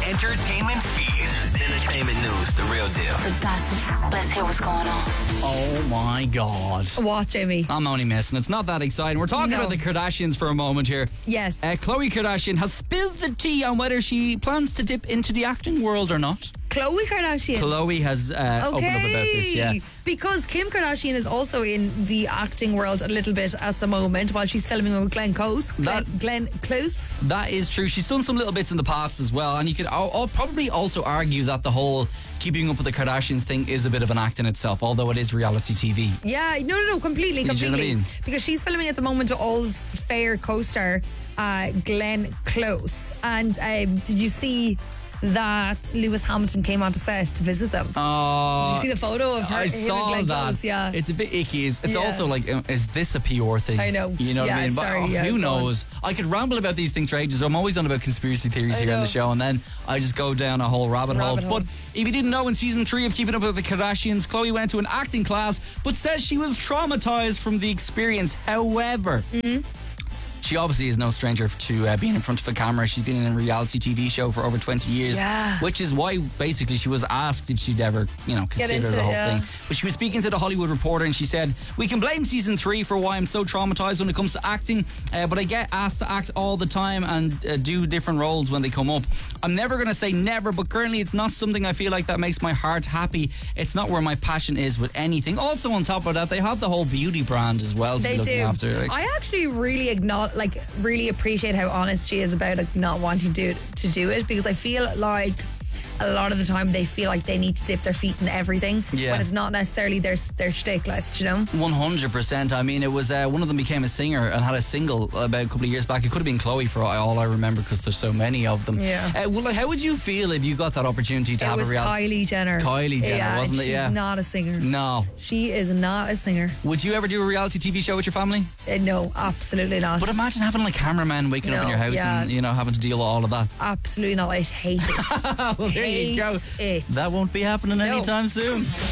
entertainment feed. Entertainment news, the real deal. The gossip. Let's hear what's going on. Oh my God. What, Jamie? I'm only messing. It's not that exciting. We're talking about the Kardashians for a moment here. Yes. Khloe Kardashian has spilled the tea on whether she plans to dip into the acting world or not. Khloe Kardashian. Khloe has opened up about this, yeah. Because Kim Kardashian is also in the acting world a little bit at the moment while she's filming with Glenn Close. Glenn Close. That is true. She's done some little bits in the past as well, and you could I'll probably also argue that the whole keeping up with the Kardashians thing is a bit of an act in itself, although it is reality TV. Yeah, no, completely. You know what I mean? Because she's filming at the moment with All's Fair co-star Glenn Close. And did you see that Lewis Hamilton came onto set to visit them? Oh, did you see the photo of her? I saw Glenn that. Close? Yeah, it's a bit icky. It's also like, is this a PR thing? I know. You know what I mean? But who knows? I could ramble about these things for ages. I'm always on about conspiracy theories here on the show, and then I just go down a whole rabbit hole. But if you didn't know, in season 3 of Keeping Up with the Kardashians, Khloe went to an acting class, but says she was traumatized from the experience. However, she obviously is no stranger to being in front of a camera. She's been in a reality TV show for over 20 years, which is why basically she was asked if she'd ever, consider the whole thing. But she was speaking to the Hollywood Reporter and she said, "We can blame season 3 for why I'm so traumatized when it comes to acting, but I get asked to act all the time and do different roles when they come up. I'm never going to say never, but currently it's not something I feel like that makes my heart happy. It's not where my passion is with anything." Also, on top of that, they have the whole beauty brand as well to be looking after. I actually really appreciate how honest she is about not wanting to do it, because I feel like a lot of the time they feel like they need to dip their feet in everything when it's not necessarily their shtick, 100%. I mean, it was one of them became a singer and had a single about a couple of years back. It could have been Khloe for all I remember, because there's so many of them. How would you feel if you got that opportunity to have a reality? Kylie Jenner, wasn't it? She's not a singer. No, she is not a singer. Would you ever do a reality TV show with your family? No, absolutely not. But imagine having like cameramen waking up in your house and having to deal with all of that. Absolutely not. I'd hate it. Well, there you go. It. That won't be happening anytime soon.